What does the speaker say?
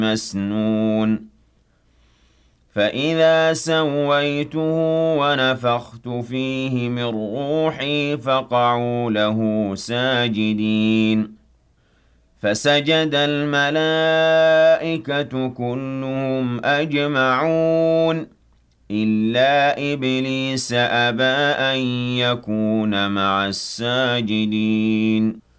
مسنون فإذا سويته ونفخت فيه من روحي فقعوا له ساجدين فسجد الملائكة كلهم أجمعون إلا إبليس أبى أن يكون مع الساجدين